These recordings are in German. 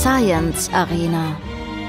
Science Arena.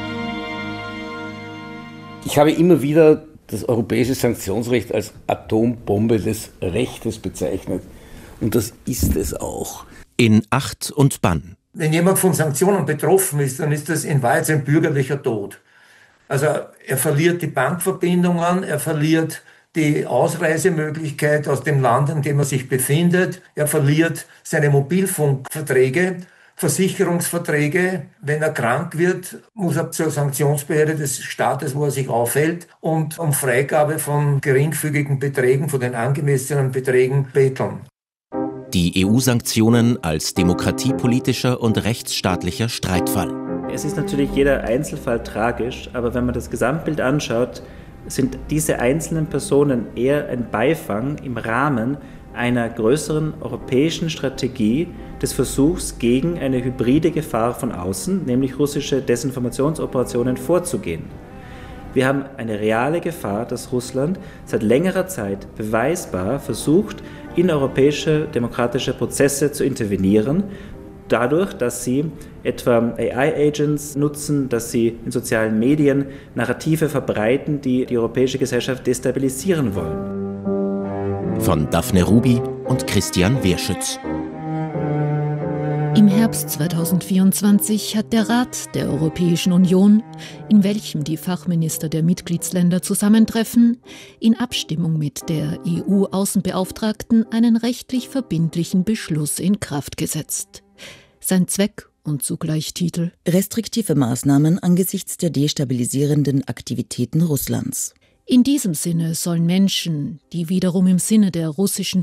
Ich habe immer wieder das europäische Sanktionsrecht als Atombombe des Rechtes bezeichnet. Und das ist es auch. In Acht und Bann. Wenn jemand von Sanktionen betroffen ist, dann ist das in Wahrheit sein bürgerlicher Tod. Also er verliert die Bankverbindungen, er verliert die Ausreisemöglichkeit aus dem Land, in dem er sich befindet, er verliert seine Mobilfunkverträge, Versicherungsverträge. Wenn er krank wird, muss er zur Sanktionsbehörde des Staates, wo er sich aufhält, und um Freigabe von geringfügigen Beträgen, von den angemessenen Beträgen betteln. Die EU-Sanktionen als demokratiepolitischer und rechtsstaatlicher Streitfall. Es ist natürlich jeder Einzelfall tragisch, aber wenn man das Gesamtbild anschaut, sind diese einzelnen Personen eher ein Beifang im Rahmen einer größeren europäischen Strategie des Versuchs, gegen eine hybride Gefahr von außen, nämlich russische Desinformationsoperationen, vorzugehen. Wir haben eine reale Gefahr, dass Russland seit längerer Zeit beweisbar versucht, in europäische demokratische Prozesse zu intervenieren, dadurch, dass sie etwa AI-Agents nutzen, dass sie in sozialen Medien Narrative verbreiten, die die europäische Gesellschaft destabilisieren wollen. Von Daphne Ruby und Christian Wehrschütz. Im Herbst 2024 hat der Rat der Europäischen Union, in welchem die Fachminister der Mitgliedsländer zusammentreffen, in Abstimmung mit der EU-Außenbeauftragten einen rechtlich verbindlichen Beschluss in Kraft gesetzt. Sein Zweck und zugleich Titel: Restriktive Maßnahmen angesichts der destabilisierenden Aktivitäten Russlands. In diesem Sinne sollen Menschen, die wiederum im Sinne der russischen